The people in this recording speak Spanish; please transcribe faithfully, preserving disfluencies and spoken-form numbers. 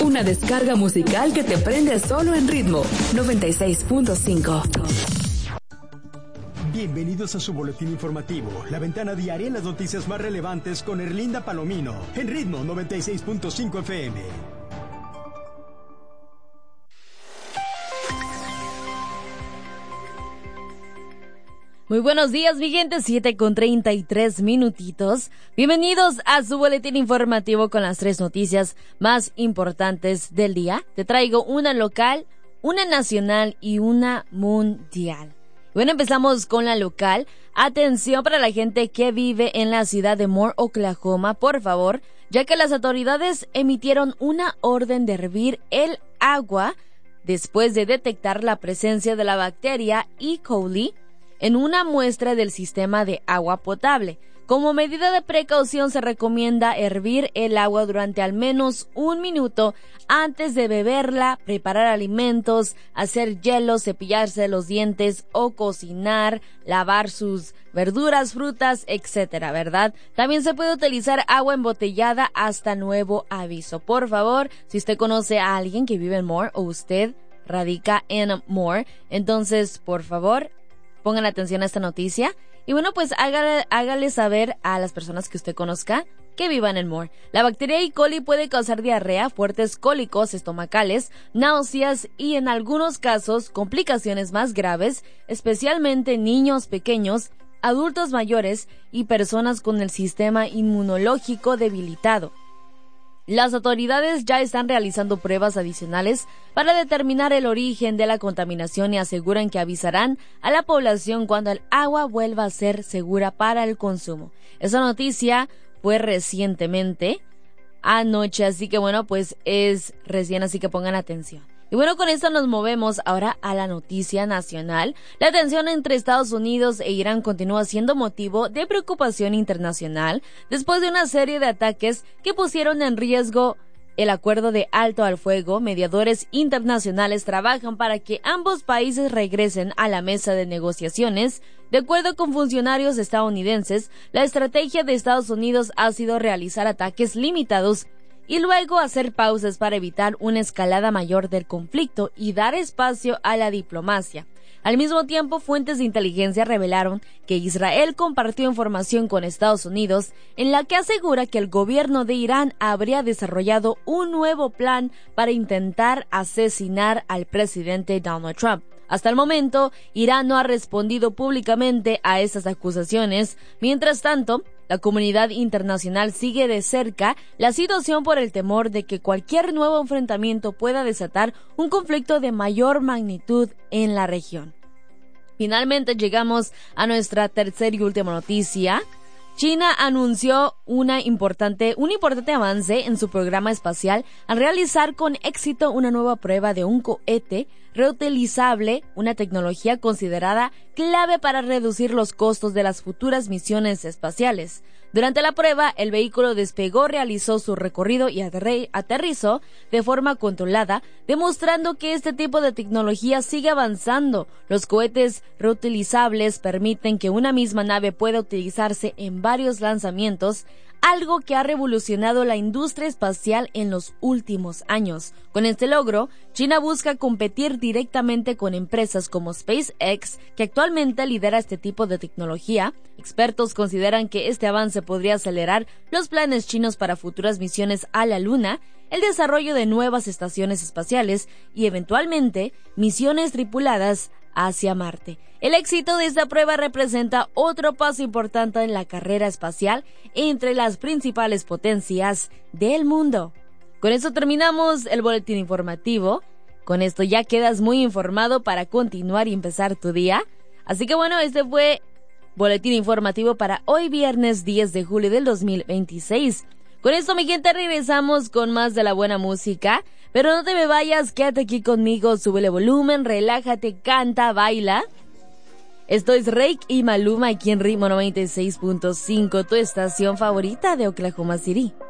una descarga musical que te prende solo en Ritmo noventa y seis punto cinco. Bienvenidos a su boletín informativo, la ventana diaria en las noticias más relevantes con Erlinda Palomino, en Ritmo noventa y seis punto cinco F M. Muy buenos días, mi gente, siete con treinta y tres minutitos. Bienvenidos a su boletín informativo con las tres noticias más importantes del día. Te traigo una local, una nacional y una mundial. Bueno, empezamos con la local. Atención para la gente que vive en la ciudad de Moore, Oklahoma, por favor, ya que las autoridades emitieron una orden de hervir el agua después de detectar la presencia de la bacteria E. coli en una muestra del sistema de agua potable. Como medida de precaución se recomienda hervir el agua durante al menos un minuto antes de beberla, preparar alimentos, hacer hielo, cepillarse los dientes o cocinar, lavar sus verduras, frutas, etcétera, ¿verdad? También se puede utilizar agua embotellada hasta nuevo aviso. Por favor, si usted conoce a alguien que vive en Moore o usted radica en Moore, entonces, por favor, pongan atención a esta noticia. Y bueno, pues hágale, hágale saber a las personas que usted conozca que vivan en Moore. La bacteria E. coli puede causar diarrea, fuertes cólicos estomacales, náuseas y en algunos casos complicaciones más graves, especialmente en niños pequeños, adultos mayores y personas con el sistema inmunológico debilitado. Las autoridades ya están realizando pruebas adicionales para determinar el origen de la contaminación y aseguran que avisarán a la población cuando el agua vuelva a ser segura para el consumo. Esa noticia fue recientemente, anoche, así que bueno, pues es recién, así que pongan atención. Y bueno, con esto nos movemos ahora a la noticia nacional. La tensión entre Estados Unidos e Irán continúa siendo motivo de preocupación internacional después de una serie de ataques que pusieron en riesgo el acuerdo de alto al fuego. Mediadores internacionales trabajan para que ambos países regresen a la mesa de negociaciones. De acuerdo con funcionarios estadounidenses, la estrategia de Estados Unidos ha sido realizar ataques limitados y luego hacer pausas para evitar una escalada mayor del conflicto y dar espacio a la diplomacia. Al mismo tiempo, fuentes de inteligencia revelaron que Israel compartió información con Estados Unidos en la que asegura que el gobierno de Irán habría desarrollado un nuevo plan para intentar asesinar al presidente Donald Trump. Hasta el momento, Irán no ha respondido públicamente a esas acusaciones. Mientras tanto, la comunidad internacional sigue de cerca la situación por el temor de que cualquier nuevo enfrentamiento pueda desatar un conflicto de mayor magnitud en la región. Finalmente llegamos a nuestra tercera y última noticia. China anunció una importante, un importante avance en su programa espacial al realizar con éxito una nueva prueba de un cohete reutilizable, una tecnología considerada clave para reducir los costos de las futuras misiones espaciales. Durante la prueba, el vehículo despegó, realizó su recorrido y aterrizó de forma controlada, demostrando que este tipo de tecnología sigue avanzando. Los cohetes reutilizables permiten que una misma nave pueda utilizarse en varios lanzamientos, algo que ha revolucionado la industria espacial en los últimos años. Con este logro, China busca competir directamente con empresas como SpaceX, que actualmente lidera este tipo de tecnología. Expertos consideran que este avance podría acelerar los planes chinos para futuras misiones a la Luna, el desarrollo de nuevas estaciones espaciales y, eventualmente, misiones tripuladas hacia Marte. El éxito de esta prueba representa otro paso importante en la carrera espacial entre las principales potencias del mundo. Con eso terminamos el boletín informativo. Con esto ya quedas muy informado para continuar y empezar tu día. Así que bueno, este fue boletín informativo para hoy viernes diez de julio del dos mil veintiséis. Con esto, mi gente, regresamos con más de la buena música. Pero no te me vayas, quédate aquí conmigo, súbele volumen, relájate, canta, baila. Esto es Rake y Maluma aquí en Ritmo noventa y seis punto cinco, tu estación favorita de Oklahoma City.